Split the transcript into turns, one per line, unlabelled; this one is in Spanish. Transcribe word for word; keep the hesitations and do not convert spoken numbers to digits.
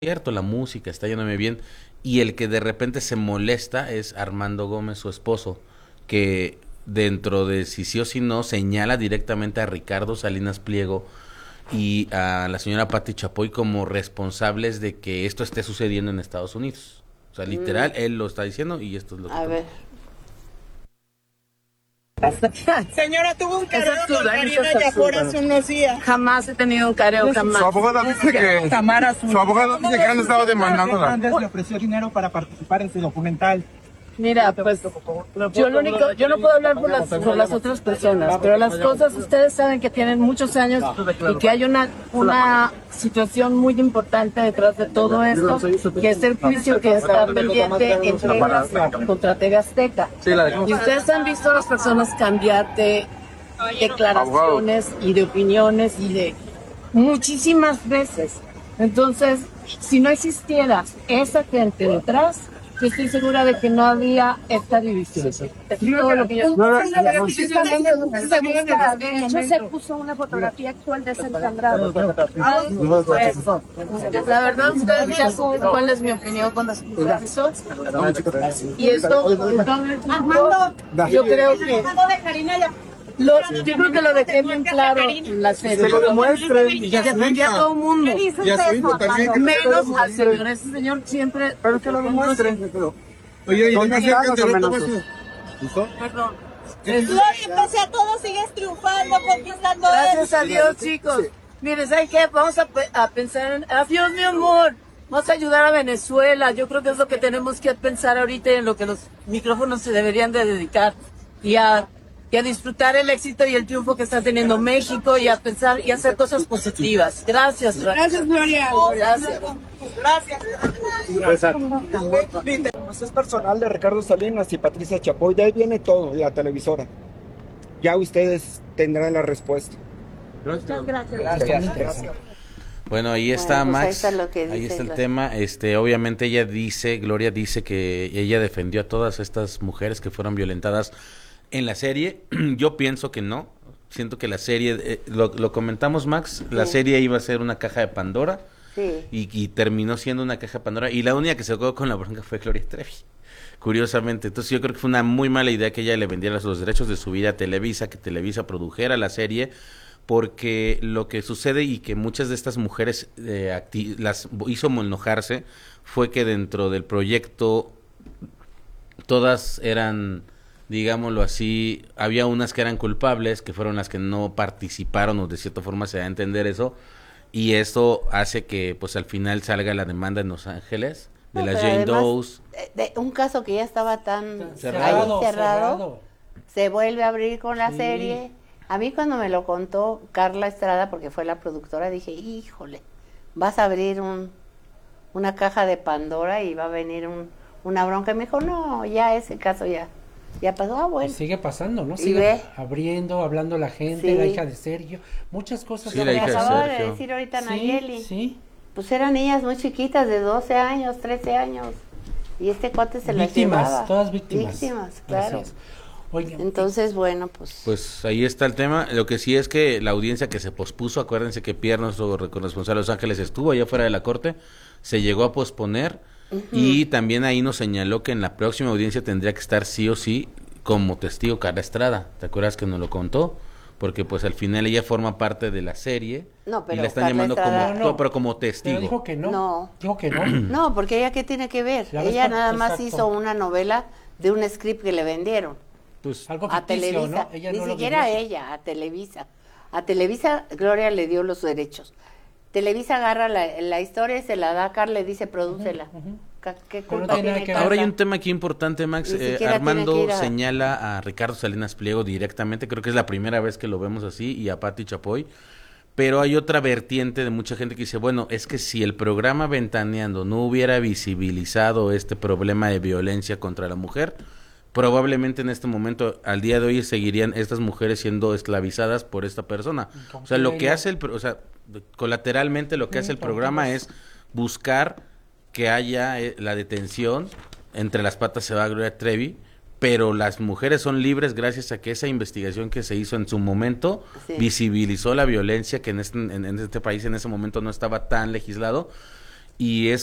cierto, la música está yéndome bien, y el que de repente se molesta es Armando Gómez, su esposo, que dentro de si sí o si no señala directamente a Ricardo Salinas Pliego y a la señora Pati Chapoy como responsables de que esto esté sucediendo en Estados Unidos. O sea, literal, mm. él lo está diciendo y esto es lo que...
A ver.
Señora, tuvo un careo con Karina Yapor hace unos días.
Jamás he tenido un careo, jamás.
Su abogada dice que,
Tamara,
su abogada dice que han estado demandándola.
Antes le ofreció dinero para participar en su documental.
Mira, pues yo lo único, yo no puedo hablar por las, por las otras personas, pero las cosas, ustedes saben que tienen muchos años y que hay una, una situación muy importante detrás de todo esto, que es el juicio que está pendiente en Texas contra T V Azteca. Y ustedes han visto a las personas cambiar de declaraciones y de opiniones y de muchísimas veces. Entonces, si no existiera esa gente detrás, yo estoy segura de que no había esta división. Es todo lo que yo...
Yo se puso una fotografía actual de Sergio Andrade.
La verdad, ustedes ya saben cuál es mi opinión con respecto a eso. Y esto, yo creo que... Lo, yo creo que lo dejé bien claro en la serie.
Se lo demuestren.
Ya defendí a todo el mundo.
Y a su hijo también.
Menos al señor. Ese señor siempre...
Pero que lo demuestren. Oye, ¿y dónde está Perdón.
Perdón.
Gloria, pese a todo, sigues triunfando, conquistando.
Gracias a Dios, chicos. Miren, ¿saben qué? Vamos a, a pensar en... Adiós, mi amor. Vamos a ayudar a Venezuela. Yo creo que es lo que tenemos que pensar ahorita y en lo que los micrófonos se deberían de dedicar. Y a... y a disfrutar el éxito y el triunfo que está teniendo México y a pensar y a hacer cosas positivas. Gracias,
Gracias, Gloria.
Gracias.
Gracias.
Pues es personal de Ricardo Salinas y Patricia Chapoy, de ahí viene todo, la televisora. Ya ustedes tendrán la respuesta.
Muchas gracias.
Gracias. Gracias.
Bueno, ahí está
Bueno, pues
Max,
ahí está lo que
ahí
dice
está el
la...
tema, este, obviamente ella dice, Gloria dice que ella defendió a todas estas mujeres que fueron violentadas en la serie. Yo pienso que no, siento que la serie, eh, lo, lo comentamos Max, sí. La serie iba a ser una caja de Pandora,
sí. y,
y terminó siendo una caja de Pandora, y la única que se quedó con la bronca fue Gloria Trevi, curiosamente. Entonces yo creo que fue una muy mala idea que ella le vendiera los derechos de su vida a Televisa, que Televisa produjera la serie, porque lo que sucede y que muchas de estas mujeres eh, acti- las hizo enojarse fue que dentro del proyecto todas eran, digámoslo así, había unas que eran culpables, que fueron las que no participaron, o de cierta forma se da a entender eso, y esto hace que pues al final salga la demanda en Los Ángeles de
no,
las Jane Doe.
De un caso que ya estaba tan
cerrado,
ahí cerrado,
cerrado,
se vuelve a abrir con la
sí.
serie. A mí cuando me lo contó Carla Estrada, porque fue la productora, dije, híjole, vas a abrir un una caja de Pandora y va a venir un, una bronca. Y me dijo, no, ya ese caso ya Ya pasó, ah, bueno.
Y sigue pasando, ¿no?
Y
Sigue
ve.
abriendo, hablando la gente,
Sí.
la hija de Sergio, muchas cosas.
Sí,
Lo
la
que
hija de
acababa de
Sergio.
decir ahorita
Sí,
Nayeli.
sí.
Pues eran niñas muy chiquitas, de doce años, trece años. Y este cuate se las
Víctimas,
llevaba.
todas víctimas.
Víctimas,
Así
claro.
es. Oigan,
Entonces, bueno, pues...
Pues ahí está el tema. Lo que sí es que la audiencia que se pospuso, acuérdense que Pierre, nuestro corresponsal de Los Ángeles, estuvo allá fuera de la corte, se llegó a posponer, uh-huh. Y también ahí nos señaló que en la próxima audiencia tendría que estar sí o sí como testigo Carla Estrada. ¿Te acuerdas que nos lo contó? Porque pues al final ella forma parte de la serie,
No, pero
y la están
Carla
llamando
Estrada-
como,
No, no.
pero como testigo.
pero dijo que no.
No.
Dijo que no.
No, porque ella qué tiene que ver.
La vez
Ella
pa-
nada más
exacto.
hizo una novela de un script que le vendieron
Pues,
Algo
a
ficticio,
Televisa.
¿no? Ella
Ni
no lo
siquiera
vivió.
ella, a Televisa. A Televisa Gloria le dio los derechos. Televisa agarra la, la historia y se la da a Carla y dice, prodúcela.
ujú.
Ca- ¿Qué
Pero no
culpa
tiene nada
tiene
que ver.
Carla?
ahora hay un tema aquí importante, Max.
Ni
Eh,
siquiera
Armando
tiene que ir a-
señala a Ricardo Salinas Pliego directamente, creo que es la primera vez que lo vemos así, y a Pati Chapoy. Pero hay otra vertiente de mucha gente que dice, bueno, es que si el programa Ventaneando no hubiera visibilizado este problema de violencia contra la mujer, probablemente en este momento, al día de hoy, seguirían estas mujeres siendo esclavizadas por esta persona. O sea, lo que hace el, pro- o sea, colateralmente lo que hace el programa es buscar que haya eh, la detención, entre las patas se va Gloria Trevi, pero las mujeres son libres gracias a que esa investigación que se hizo en su momento
Sí.
visibilizó la violencia que en este, en, en este país en ese momento no estaba tan legislado, y es